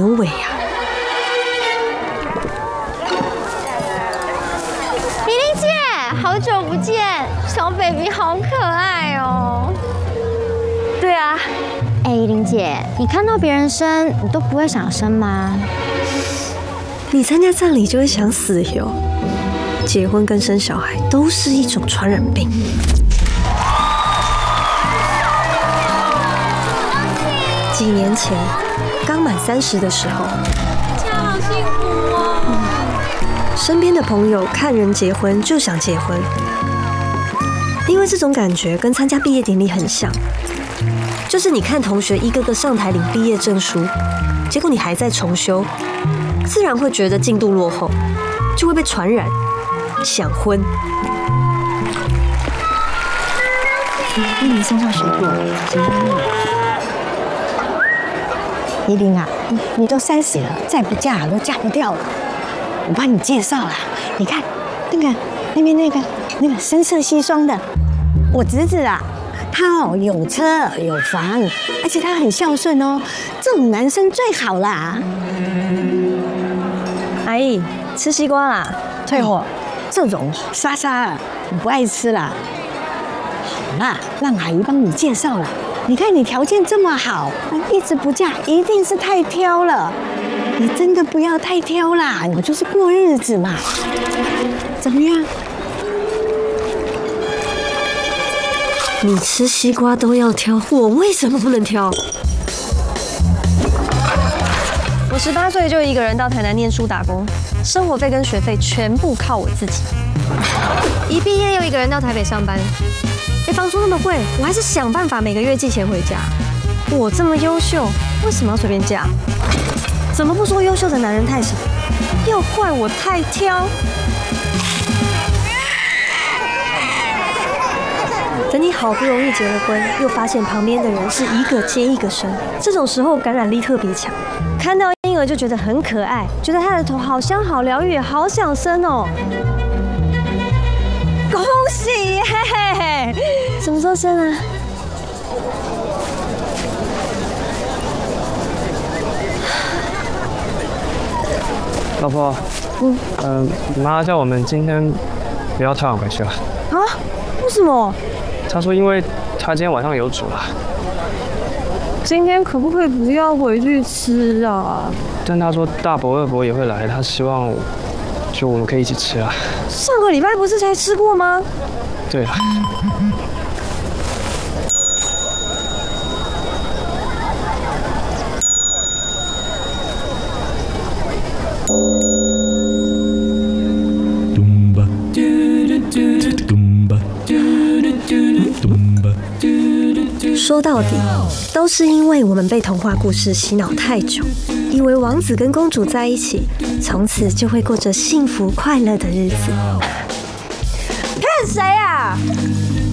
尾啊？ 玲玲姐，好久不见，小 baby 好可爱哦。 对啊。 哎，玲玲姐，你看到别人生，你都不会想生吗？ 你参加葬礼就会想死哟。结婚跟生小孩都是一种传染病。几年前，刚满30的时候， 家好幸福哦。 身边的朋友看人结婚就想结婚，因为这种感觉跟参加毕业典礼很像。就是你看同学一个个上台领毕业证书，结果你还在重修，自然会觉得进度落后，就会被传染，想婚。 你身上水果，依琳啊，你都30了，再不嫁都嫁不掉了。我帮你介绍啦，你看那边那个深色西装的，我侄子啊。他哦有车有房，而且他很孝顺哦，这种男生最好啦。 阿姨，吃西瓜啦， 退货。这种沙沙我不爱吃啦。好啦，让阿姨帮你介绍啦。你看你条件这么好，一直不嫁，一定是太挑了。你真的不要太挑啦，我就是过日子嘛。怎么样？ 你吃西瓜都要挑，我为什么不能挑？我18岁就一个人到台南念书打工，生活费跟学费全部靠我自己。一毕业又一个人到台北上班，房租那么贵，我还是想办法每个月寄钱回家。我这么优秀，为什么要随便嫁？怎么不说优秀的男人太少，又怪我太挑？等你好不容易结了婚，又发现旁边的人是一个接一个生，这种时候感染力特别强。看到婴儿就觉得很可爱，觉得他的头好香好疗愈，好想生哦。恭喜耶！什么时候生啊？ 老婆，妈叫我们今天不要太晚回去了。 啊？为什么？ 她说，因为她今天晚上有煮了。 今天可不可以不要回去吃啊？ 但她说大伯、二伯也会来，她希望就我们可以一起吃啊。 上个礼拜不是才吃过吗？ 对了。 说到底，都是因为我们被童话故事洗脑太久，以为王子跟公主在一起，从此就会过着幸福快乐的日子。 看谁啊？